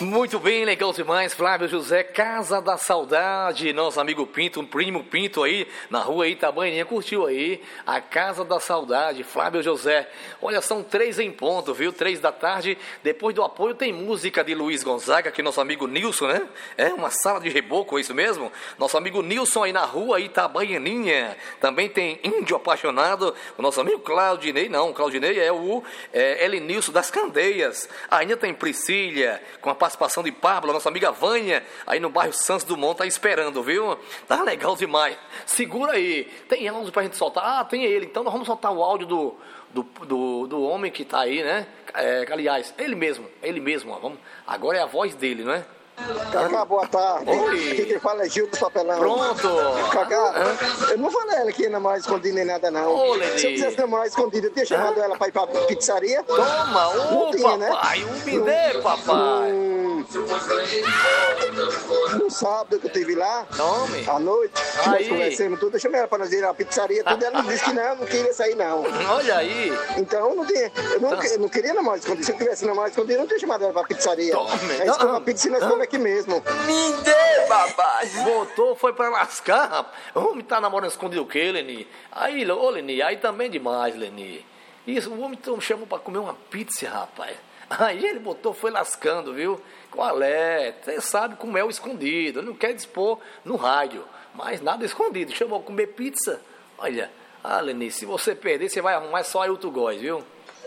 Muito bem, legal demais, Flávio José, Casa da Saudade, nosso amigo Pinto, um primo Pinto aí, na rua Itabaianinha, curtiu aí, a Casa da Saudade, Flávio José. Olha, são 3 em ponto, viu, 3 da tarde, depois do apoio tem música de Luiz Gonzaga, que é nosso amigo Nilson, né? É uma sala de reboco, é isso mesmo? Nosso amigo Nilson aí na rua Itabaianinha. Também tem Índio Apaixonado, o nosso amigo Claudinei, não, Claudinei é o Elenilson das Candeias. Ainda tem Priscília, com a participação de Pablo, nossa amiga Vânia, aí no bairro Santos Dumont, tá esperando, viu? Tá legal demais. Segura aí. Tem áudio pra gente soltar? Ah, tem ele. Então nós vamos soltar o áudio do homem que tá aí, né? Aliás, ele mesmo, ó. Vamos. Agora é a voz dele, não é? Cacá, boa tarde. Oi. Aqui quem fala é Gil do Papelão. Pronto. Cacá, eu não falei ela que ia namorar escondido nem nada, não. Ô, Leni. Se eu quisesse namorar escondido, eu tinha chamado ela pra ir pra pizzaria. Toma, Não tinha, papai, né? um bidê, papai. No sábado que eu estive lá, Tome. à noite, Aí. nós conversamos tudo, eu chamei ela pra nós ir na pizzaria, tudo, ela disse que não queria sair, não. Olha aí. Então, eu não queria namorar escondido. Se eu tivesse namorar escondido, eu não tinha chamado ela pra pizzaria. Tome. É isso que uma pizza e nós comemos aqui mesmo. Me dê, papai. Voltou, foi pra lascar, rapaz. O homem tá namorando escondido o quê, Leni? Aí, ô, Leni, aí também demais, Leni. Isso, o homem me chamou pra comer uma pizza, rapaz. Aí ele botou, foi lascando, viu? Qual é? Você sabe como é o escondido. Ele não quer dispor no rádio, mas nada escondido. Chamou pra comer pizza. Olha, Leni, se você perder, você vai arrumar só Ailton Góes, viu?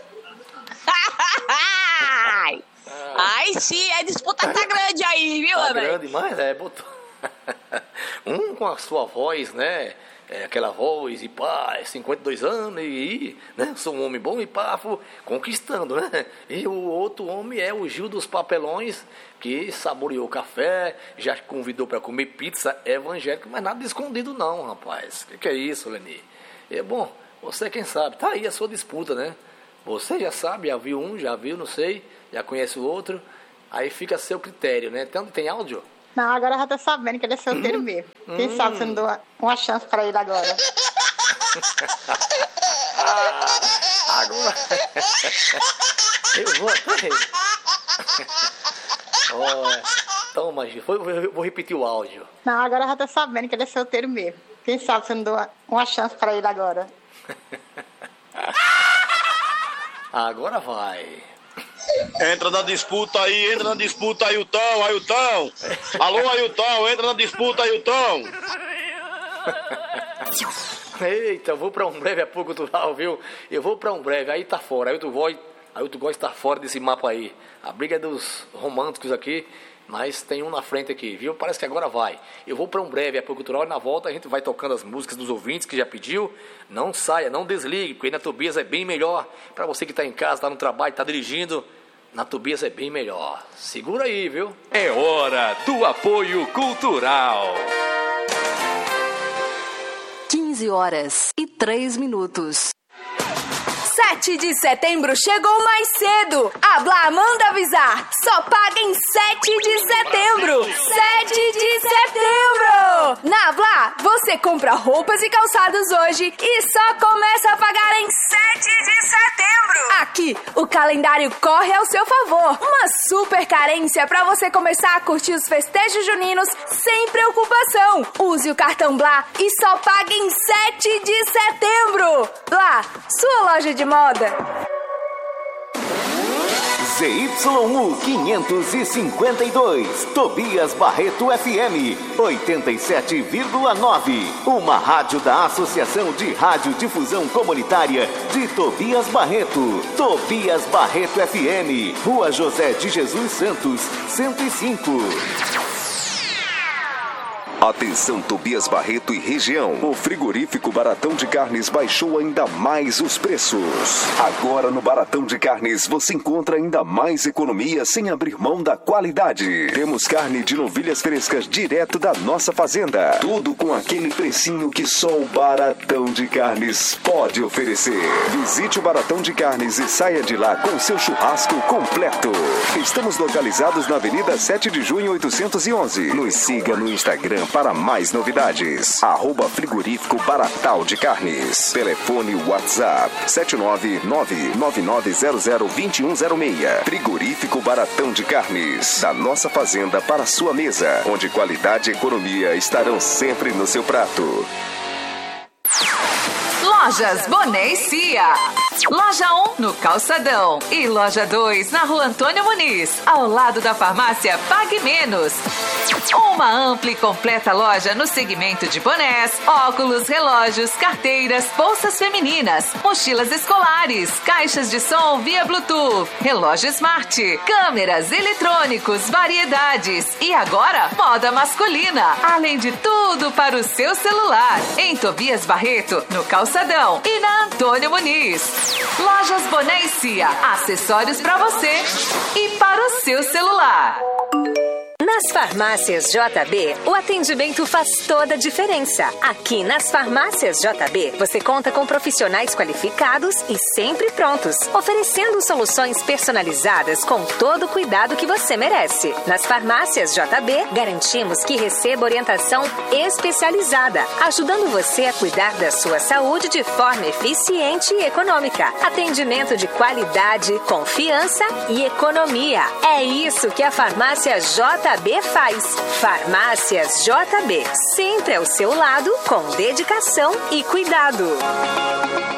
Ai, sim, a disputa tá grande aí, viu, Tá velho? grande, mas botou. Um com a sua voz, né? Aquela voz, e pá, 52 anos, né? Sou um homem bom e pá, conquistando, né? E o outro homem é o Gil dos Papelões, que saboreou café, já convidou para comer pizza evangélica, mas nada escondido não, rapaz. O que é isso, Leni? É bom, você quem sabe, tá aí a sua disputa, né? Você já sabe, já viu um, já viu, não sei, já conhece o outro, aí fica a seu critério, né? Tem áudio? Não, agora eu já tô sabendo que ele é solteiro mesmo. Quem sabe você não dá uma chance pra ele agora. Agora eu vou até. Olha, toma, Gil, vou repetir o áudio. Não, agora eu já tô sabendo que ele é solteiro mesmo. Quem sabe você não dá uma chance pra ele agora. Agora vai. Entra na disputa aí, Ailton. Alô, Ailton, entra na disputa, Ailton. Eita, eu vou pra um breve apoio cultural, viu? Eu vou pra um breve, aí tá fora. Ailton Góes tá fora desse mapa aí. A briga é dos românticos aqui, mas tem um na frente aqui, viu? Parece que agora vai. Eu vou pra um breve apoio cultural e na volta a gente vai tocando as músicas dos ouvintes que já pediu. Não saia, não desligue, porque na Tobias é bem melhor. Pra você que tá em casa, tá no trabalho, tá dirigindo, na Tobias é bem melhor. Segura aí, viu? É hora do apoio cultural. 15h03. 7 de setembro chegou mais cedo. A Blá manda avisar. Só paga em 7 de setembro. 7 de setembro. Na Blá, você compra roupas e calçados hoje e só começa a pagar em 7 de setembro. Aqui, o calendário corre ao seu favor. Uma super carência para você começar a curtir os festejos juninos sem preocupação. Use o cartão Blá e só pague em 7 de setembro. Blá, sua loja de moda. ZYU 552, Tobias Barreto FM 87,9. Uma rádio da Associação de Radiodifusão Comunitária de Tobias Barreto. Tobias Barreto FM, Rua José de Jesus Santos, 105. Atenção, Tobias Barreto e região. O frigorífico Baratão de Carnes baixou ainda mais os preços. Agora no Baratão de Carnes você encontra ainda mais economia sem abrir mão da qualidade. Temos carne de novilhas frescas direto da nossa fazenda. Tudo com aquele precinho que só o Baratão de Carnes pode oferecer. Visite o Baratão de Carnes e saia de lá com seu churrasco completo. Estamos localizados na Avenida 7 de Junho 811. Nos siga no Instagram para mais novidades. @frigorífico Baratal de Carnes. Telefone WhatsApp 79999002106. Frigorífico Baratão de Carnes. Da nossa fazenda para a sua mesa, onde qualidade e economia estarão sempre no seu prato. Lojas Boné e Cia. Loja 1 no Calçadão e Loja 2 na Rua Antônio Muniz, ao lado da farmácia Pague Menos. Uma ampla e completa loja no segmento de bonés, óculos, relógios, carteiras, bolsas femininas, mochilas escolares, caixas de som via Bluetooth, relógio smart, câmeras, eletrônicos, variedades e agora moda masculina, além de tudo para o seu celular. Em Tobias Barreto, no Calçadão e na Antônio Muniz. Lojas Boné e Cia, acessórios para você e para o seu celular. Nas farmácias JB, o atendimento faz toda a diferença. Aqui nas farmácias JB, você conta com profissionais qualificados e sempre prontos, oferecendo soluções personalizadas com todo o cuidado que você merece. Nas farmácias JB, garantimos que receba orientação especializada, ajudando você a cuidar da sua saúde de forma eficiente e econômica. Atendimento de qualidade, confiança e economia. É isso que a farmácia JB faz. Farmácias JB, sempre ao seu lado, com dedicação e cuidado.